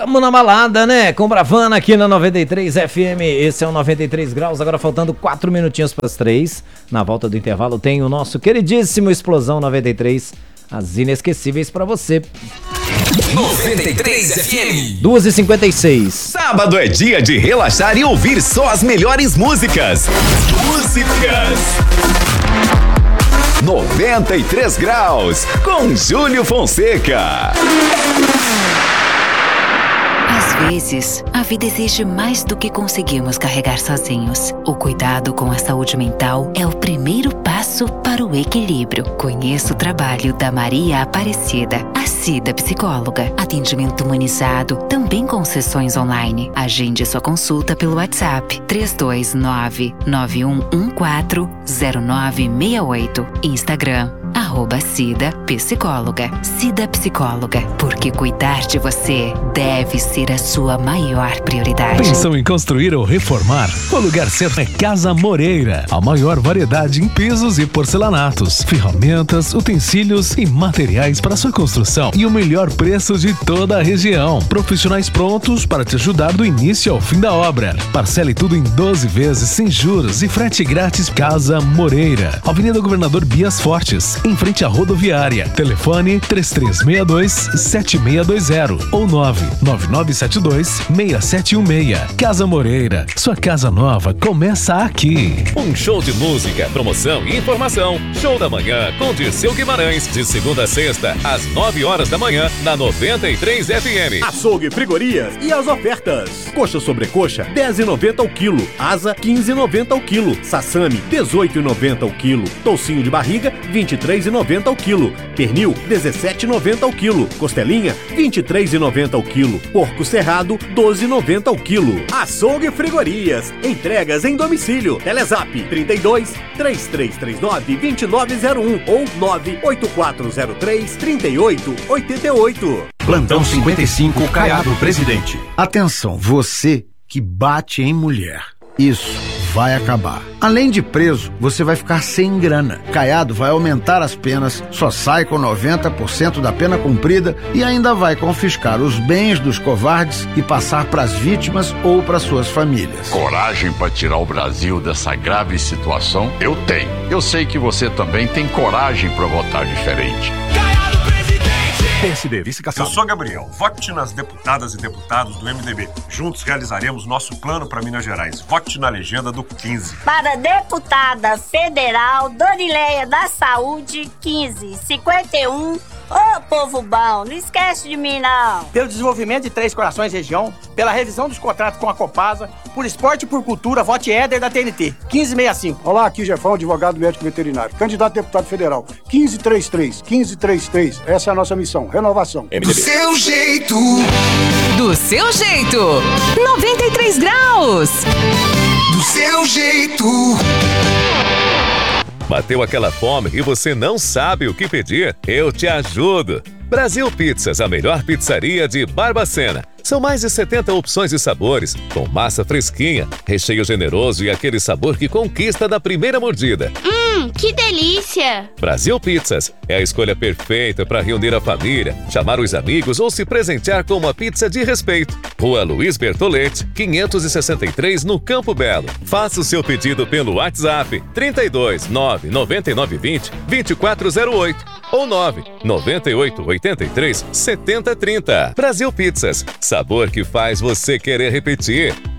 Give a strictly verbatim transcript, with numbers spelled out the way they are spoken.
Tamo na balada, né? Com Bravana aqui na noventa e três F M. Esse é o noventa e três graus. Agora faltando quatro minutinhos para as três. Na volta do intervalo tem o nosso queridíssimo Explosão noventa e três. As inesquecíveis para você. noventa e três F M. duas e cinquenta e seis. Sábado é dia de relaxar e ouvir só as melhores músicas. Músicas. noventa e três graus, com Júlio Fonseca. Às vezes, a vida exige mais do que conseguimos carregar sozinhos. O cuidado com a saúde mental é o primeiro passo para o equilíbrio. Conheça o trabalho da Maria Aparecida, a Cida Psicóloga. Atendimento humanizado, também com sessões online. Agende sua consulta pelo WhatsApp três dois nove, nove um um quatro, zero nove seis oito. Instagram, arroba Cida Psicóloga. Cida Psicóloga, porque cuidar de você deve ser a sua maior prioridade. Pensou em construir ou reformar? O lugar certo é Casa Moreira. A maior variedade em pisos e porcelanatos, ferramentas, utensílios e materiais para sua construção e o melhor preço de toda a região. Profissionais prontos para te ajudar do início ao fim da obra. Parcele tudo em doze vezes sem juros e frete grátis. Casa Moreira, Avenida Governador Bias Fortes, em frente à rodoviária. Telefone três três seis dois, sete seis dois zero ou nove nove nove sete dois, seis sete um seis. Casa Moreira, sua casa nova começa aqui. Um show de música, promoção e informação. Show da manhã com Dirceu Guimarães, de segunda a sexta, às nove horas da manhã, na noventa e três F M. Açougue, frigorias e as ofertas. Coxa sobrecoxa, dez reais e noventa centavos ao quilo. Asa, quinze reais e noventa centavos ao quilo. Sassami, dezoito reais e noventa centavos ao quilo. Toucinho de barriga, vinte e três reais e noventa centavos ao quilo. Pernil, dezessete reais e noventa centavos ao quilo. Costelinha, vinte e três reais e noventa centavos ao quilo. Porco cerrado, doze reais e noventa centavos ao quilo. Açougue Frigorias. Entregas em domicílio. Telezap trinta e dois, três três três nove, dois nove zero um ou nove oito quatro zero três, três oito oito oito. Plantão cinquenta e cinco, Caiado Presidente. Atenção, você que bate em mulher. Isso vai acabar. Além de preso, você vai ficar sem grana. Caiado vai aumentar as penas, só sai com noventa por cento da pena cumprida e ainda vai confiscar os bens dos covardes e passar para as vítimas ou para suas famílias. Coragem para tirar o Brasil dessa grave situação? Eu tenho. Eu sei que você também tem coragem para votar diferente. P S D, vice-caçado. Eu sou Gabriel. Vote nas deputadas e deputados do M D B. Juntos realizaremos nosso plano para Minas Gerais. Vote na legenda do quinze. Para deputada federal, Dorileia da Saúde, quinze, cinquenta e um. Ô, oh, povo bom, não esquece de mim, não. Pelo desenvolvimento de Três Corações região, pela revisão dos contratos com a Copasa, por esporte e por cultura, vote Éder da T N T, quinze sessenta e cinco. Olá, aqui Jefão, advogado médico veterinário, candidato a deputado federal, quinze trinta e três, quinze trinta e três. Essa é a nossa missão, renovação. Do seu jeito. Do seu jeito. noventa e três graus. Do seu jeito. Bateu aquela fome e você não sabe o que pedir? Eu te ajudo! Brasil Pizzas, a melhor pizzaria de Barbacena. São mais de setenta opções de sabores, com massa fresquinha, recheio generoso e aquele sabor que conquista da primeira mordida. Hum, que delícia! Brasil Pizzas é a escolha perfeita para reunir a família, chamar os amigos ou se presentear com uma pizza de respeito. Rua Luiz Bertoletti, quinhentos e sessenta e três, no Campo Belo. Faça o seu pedido pelo WhatsApp trinta e dois, nove nove nove dois zero, dois quatro zero oito ou nove nove oito oito três, sete zero três zero. Brasil Pizzas, sabor que faz você querer repetir.